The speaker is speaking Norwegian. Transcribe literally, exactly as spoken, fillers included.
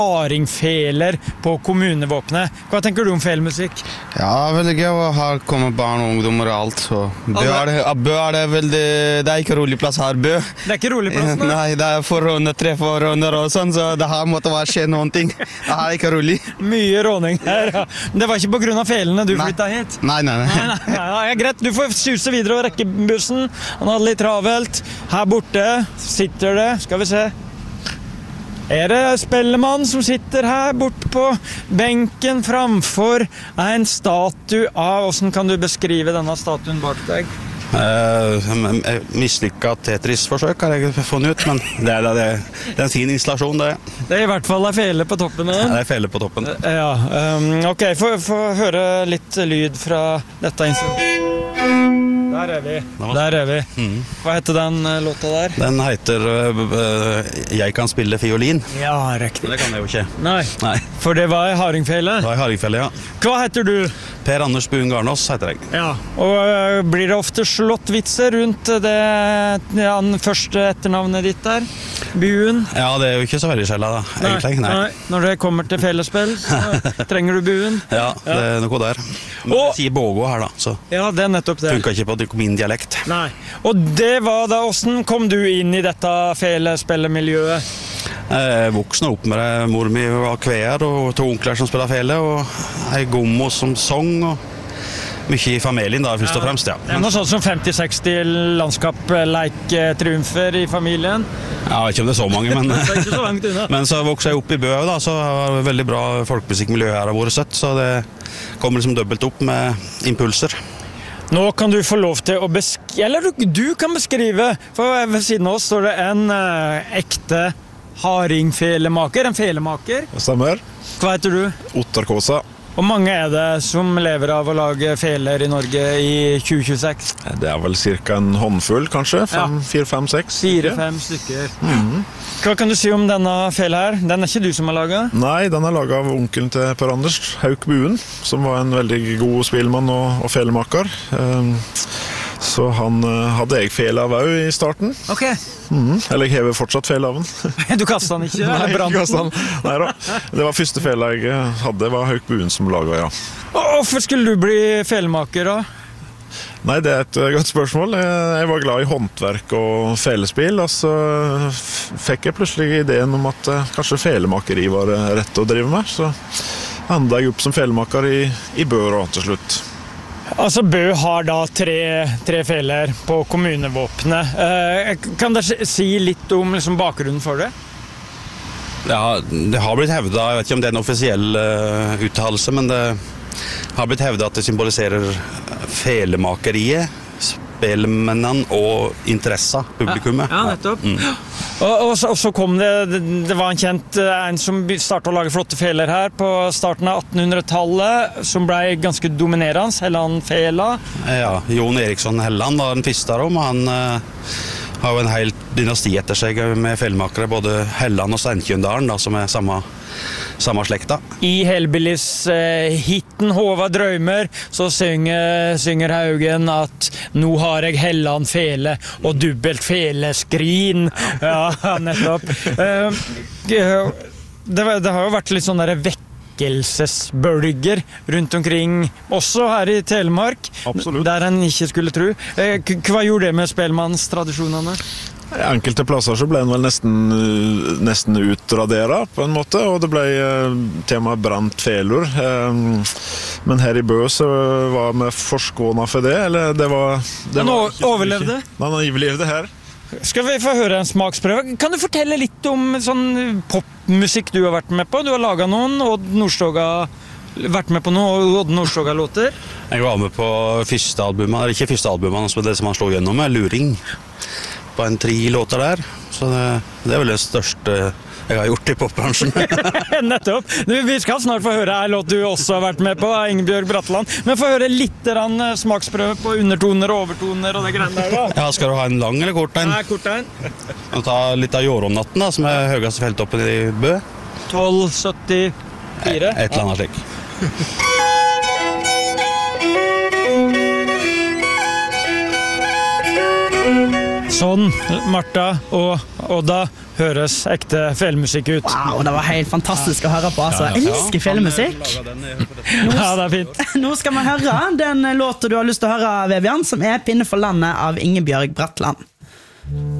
hardingfeler på kommunevåpenet. Hva tenker du om felemusikk? Ja, veldig gøy, og her kommer barn og ungdommer og alt, så Bø er det, Bø er det veldig, det er ikke rolig plass her, Bø. Det er ikke rolig plass, da? Nei, det er forrådende, tre forrådende og sånn, så det her måtte være skje noen ting. Det her er ikke rolig. Mye råning her, ja. Men det var ikke på grunn av felene du flyttet hit? Nei, nei, nei. nei, nei, nei ja, greit, du får suse videre og rekke bussen. Han hadde litt travelt. Her borte sitter det, skal vi se. Er det Spellemann som sitter her borte på benken framfor en statue av, hvordan kan du beskrive denne statuen bak deg? Uh, mislykket Tetris-forsøk har jeg funnet ut, men det er, det, det er en fin installasjon, det. Det er i hvert fall en fele på toppen av den. Ja, det er fele på toppen. Uh, ja, um, ok, få høre litt lyd fra dette instrumentet. Der er vi, der er vi. Mm. Hva heter den låta der? Den heter uh, Jeg kan spille fiolin. Ja, riktig. Men det kan jeg jo ikke. Nei, Nei. For det var i hardingfele. Det var i hardingfele, ja. Hva heter du? Per Anders Buen Garnås heter jeg. Ja, og uh, blir det ofte slått vitser rundt det, ja, første etternavnet ditt der? Buen? Ja, det er jo ikke så veldig skjellet da, Nei. egentlig. Nei. Nei. Når det kommer til felespill, så trenger du buen. Ja, det er noe der. Men og, jeg sier Bågå her da, så ja, det er nettopp det. Funker ikke på min dialekt. Nei, og det var da, hvordan kom du inn i dette felespillemiljøet? Jeg voksne opp med det. Mor mi var kveer og to onkler som spiller fele, og ei gommo som sang, og mye i familien da, først og fremst, ja. Det er noe sånt som femti seksti landskap-leik-triumfer i familien? Ja, ikke om det er så mange, men, det er ikke så langt unna. Men så vokste jeg opp i Bø, da, så var det veldig bra folkemusikkmiljø her har vært søtt, så det kommer liksom dobbelt opp med impulser. Nå kan du få lov til å beskrive, eller du, du kan beskrive, for ved siden av oss står det en uh, ekte hardingfelemaker, en felemaker. Det stemmer. Hva heter du? Ottar Kåsa. Hvor mange er det som lever av å lage feler i Norge i tjue tjueseks? Det er vel cirka en håndfull, kanskje? Fem, ja. Fire, fem, seks? Fire, fem stykker. Mm. Hva kan du si om denne fela her? Den er ikke du som har laget? Nei, den er laget av onkelen til Per Anders, Hauk Buen, som var en veldig god spillmann og, og felemaker. Um, så han uh, hadde jeg fela av i starten. Ok. Mm, eller jeg hever fortsatt fela av den. Du kastet den ikke? Nei, jeg kastet den. Nei da. Det var første fela jeg hadde, det var Hauk Buen som laget, ja. Hvorfor skulle du bli felemaker da? Nei, det er et godt spørsmål. Jeg var glad i håndverk og felespill, og så fikk jeg plutselig ideen om at kanskje felemakeri var rett å drive med, så enda jeg opp som felemaker i, i Bø til slutt. Altså, Bø har da tre, tre feler på kommunevåpenet. Eh, kan dere si litt om liksom, bakgrunnen for det? Ja, det har blitt hevdet, jeg vet ikke om det er en offisiell uh, uttalelse, men det har blitt hevdet at det symboliserer felemakeriet, spelmennene og interessa, publikummet. Ja, ja nettopp. Mm. Og, og, så, og så kom det, det, det var en kjent, en som startet å lage flotte feler her på starten av attenhundretallet, som ble ganske dominerende, Helland Fela. Ja, Jon Eriksson Helland var den første av dem, og han uh, har jo en hel dynasti etter seg med felemakere, både Helland og Steinkjøndalen, da, som er samme, samme slekta. I Hellbillies-hitten eh, Håva Drøymer så synger, synger Haugen at «Nå har jeg Helland fele og dubbelt feleskrin». Ja, nettopp. Eh, det, det har jo vært litt sånn der vekkelsesbølger rundt omkring, også her i Telemark. Absolutt. Der en ikke skulle tro. Eh, hva gjorde det med spelmannstradisjonene? Enkelte plasser så ble den vel nesten, nesten utraderet på en måte, og det ble tema brant felur. Men her i Bø så var vi forskånet for det, eller det var... Det den var overlevde? Den overlevde her. Skal vi få høre en smaksprøve? Kan du fortelle litt om sånn popmusikk du har vært med på? Du har laget noen, Odd Nordstoga... vært med på noen Odd Nordstoga-låter? Jeg var med på første albumet, eller ikke første albumet, men det som han slår gjennom med, Luring. På en tre låter der, så det, det er vel det største jeg har gjort i popbransjen. Nettopp. Du, vi skal snart få høre en låt du også har vært med på, Ingebjørg Bratteland. Men få høre litt smaksprøve på undertoner og overtoner og det greiene der da. Ja, skal du ha en lang eller kort en? Nei, kort en. Og ta litt av Jåromnatten da, som er høyeste feltoppen i Bø. tolv syttifire. Et eller annet slik. Sånn, Martha og Odda, høres ekte felemusikk ut. Wow, det var helt fantastisk å høre på, altså. Jeg elsker felemusikk. Ja, det er fint. Nå skal vi høre den låten du har lyst til å høre, Vebjørn, som er Pinne for landet av Ingebjørg Bratland.